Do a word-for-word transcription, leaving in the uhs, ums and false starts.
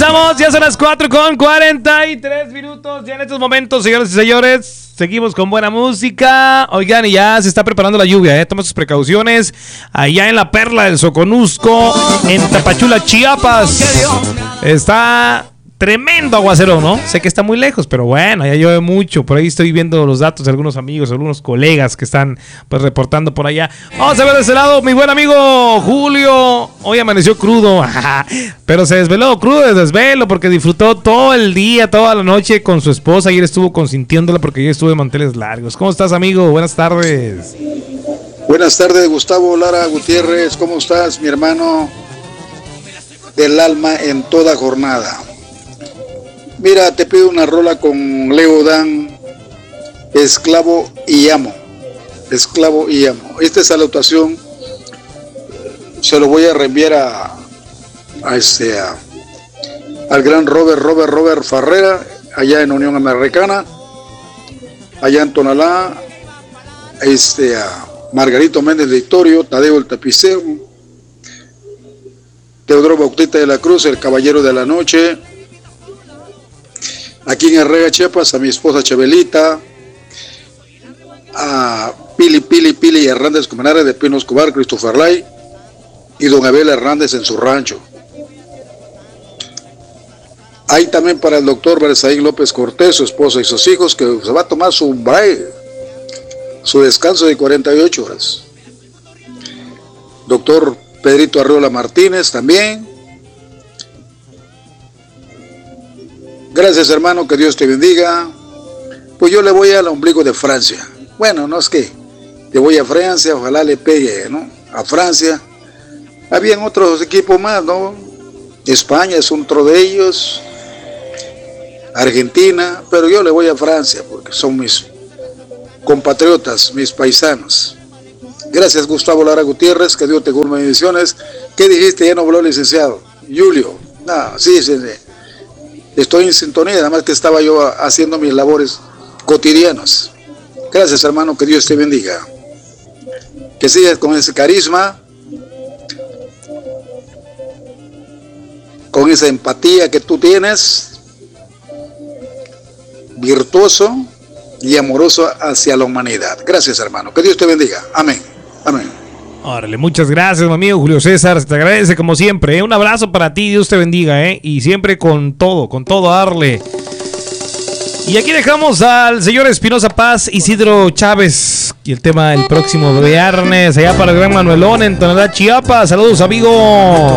Regresamos, ya son las cuatro con cuarenta y tres minutos. Ya en estos momentos, señores y señores, seguimos con buena música. Oigan, y ya se está preparando la lluvia, ¿eh? Tomen sus precauciones. Allá en la Perla del Soconusco, en Tapachula, Chiapas, está tremendo aguacero, ¿no? Sé que está muy lejos, pero bueno, ya llueve mucho. Por ahí estoy viendo los datos de algunos amigos, algunos colegas que están pues reportando por allá. Vamos a ver de ese lado, mi buen amigo Julio. Hoy amaneció crudo, pero se desveló, crudo de desvelo, porque disfrutó todo el día, toda la noche con su esposa. Ayer estuvo consintiéndola porque ayer estuvo de manteles largos. ¿Cómo estás, amigo? Buenas tardes. Buenas tardes, Gustavo Lara Gutiérrez. ¿Cómo estás, mi hermano del alma en toda jornada? Mira, te pido una rola con Leo Dan, Esclavo y Amo. Esclavo y Amo. Esta salutación se lo voy a reenviar a, a este, a, al gran Robert, Robert, Robert Farrera, allá en Unión Americana, allá en Tonalá, este, a Margarito Méndez de Itorio, Tadeo el Tapicero, Teodoro Bautista de la Cruz, el Caballero de la Noche. Aquí en Herrera, Chiapas, a mi esposa Chabelita, a Pili, Pili, Pili Hernández Comenares de Pino Escobar, Christopher Lay, y don Abel Hernández en su rancho. Hay también para el doctor Berzaín López Cortés, su esposa y sus hijos, que se va a tomar su break, su descanso de cuarenta y ocho horas. Doctor Pedrito Arreola Martínez también. Gracias, hermano, que Dios te bendiga. Pues yo le voy al ombligo de Francia. Bueno, no es que te voy a Francia, ojalá le pegue, ¿no? A Francia. Habían otros equipos más, ¿no? España es otro de ellos. Argentina, pero yo le voy a Francia porque son mis compatriotas, mis paisanos. Gracias, Gustavo Lara Gutiérrez, que Dios te curme bendiciones. ¿Qué dijiste? Ya no habló, licenciado. Julio. No, sí, sí, sí. Estoy en sintonía, además que estaba yo haciendo mis labores cotidianas. Gracias, hermano, que Dios te bendiga. Que sigas con ese carisma, con esa empatía que tú tienes, virtuoso y amoroso hacia la humanidad. Gracias, hermano, que Dios te bendiga. Amén. Amén. Órale, muchas gracias, mi amigo Julio César, se te agradece como siempre, ¿eh? Un abrazo para ti, Dios te bendiga, ¿eh? Y siempre con todo, con todo a darle. Y aquí dejamos al señor Espinosa Paz, Isidro Chávez, y el tema el próximo viernes, allá para el Gran Manuelón en Tonalá, Chiapas. Saludos, amigo.